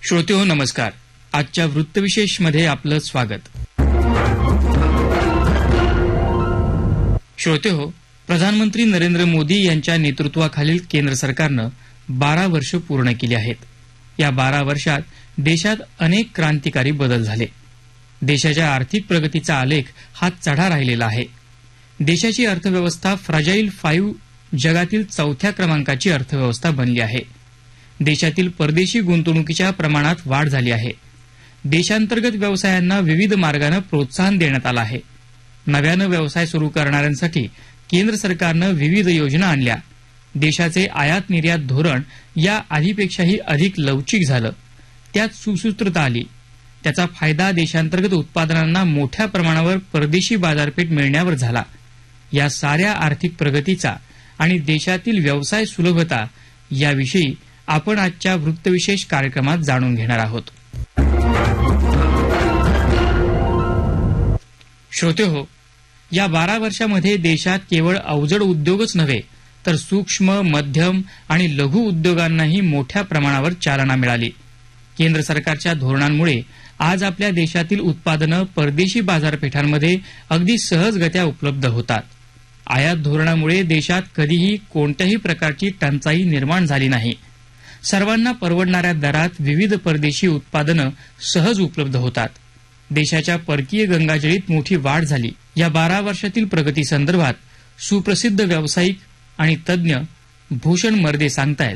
श्रोतेहो नमस्कार. आजच्या वृत्तविशेष मध्ये आपलं स्वागत. श्रोतेहो, प्रधानमंत्री नरेंद्र मोदी यांच्या नेतृत्वाखालील केंद्र सरकारनं 12 वर्ष पूर्ण केली आहेत. या 12 वर्षात देशात अनेक क्रांतिकारी बदल झाले. देशाच्या आर्थिक प्रगतीचा आलेख हा चढा राहिलेला आहे. देशाची अर्थव्यवस्था फ्राजाईल 5 जगातील 4थ्या क्रमांकाची अर्थव्यवस्था बनली आहे. देशातील परदेशी गुंतवणुकीच्या प्रमाणात वाढ झाली आहे. देशांतर्गत व्यवसायांना विविध मार्गाने प्रोत्साहन देण्यात आलं आहे. नव्यानं व्यवसाय सुरू करणाऱ्यांसाठी केंद्र सरकारनं विविध योजना आणल्या. देशाचे आयात निर्यात धोरण या आधीपेक्षाही अधिक लवचिक झालं. त्यात सुसूत्रता आली. त्याचा फायदा देशांतर्गत उत्पादनांना मोठ्या प्रमाणावर परदेशी बाजारपेठ मिळण्यावर झाला. या साऱ्या आर्थिक प्रगतीचा आणि देशातील व्यवसाय सुलभता याविषयी आपण आजच्या वृत्तविशेष कार्यक्रमात जाणून घेणार आहोत. श्रोतेहो, या 12 वर्षामध्ये देशात केवळ अवजड उद्योगच नव्हे तर सूक्ष्म, मध्यम आणि लघु उद्योगांनाही मोठ्या प्रमाणावर चालना मिळाली. केंद्र सरकारच्या धोरणांमुळे आज आपल्या देशातील उत्पादनं परदेशी बाजारपेठांमध्ये अगदी सहजगत्या उपलब्ध होतात. आयात धोरणामुळे देशात कधीही कोणत्याही प्रकारची टंचाई निर्माण झाली नाही. सर्वांना परवडणाऱ्या दरात विविध परदेशी उत्पादनं सहज उपलब्ध होतात. देशाच्या परकीय गंगाजळीत मोठी वाढ झाली. या 12 वर्षातील प्रगतीसंदर्भात सुप्रसिद्ध व्यावसायिक आणि तज्ज्ञ भूषण मर्दे सांगतायत.